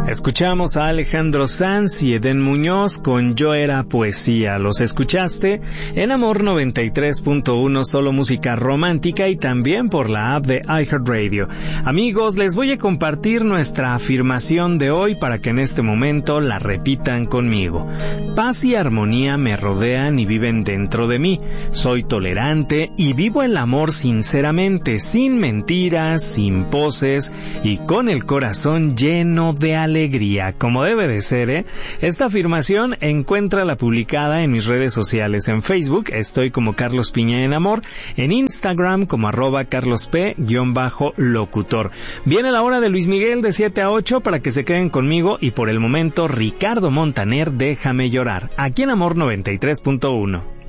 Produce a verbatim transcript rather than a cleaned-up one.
Escuchamos a Alejandro Sanz y Edén Muñoz con Yo Era Poesía. Los escuchaste en Amor noventa y tres punto uno, solo música romántica, y también por la app de iHeartRadio. Amigos, les voy a compartir nuestra afirmación de hoy para que en este momento la repitan conmigo. Paz y armonía me rodean y viven dentro de mí. Soy tolerante y vivo el amor sinceramente, sin mentiras, sin poses y con el corazón lleno de alegría. Alegría, como debe de ser, ¿eh? Esta afirmación encuéntrala publicada en mis redes sociales. En Facebook estoy como Carlos Piña en Amor, en Instagram como arroba carlosp-locutor. Viene la hora de Luis Miguel de siete a ocho para que se queden conmigo, y por el momento Ricardo Montaner, Déjame Llorar, aquí en Amor noventa y tres punto uno.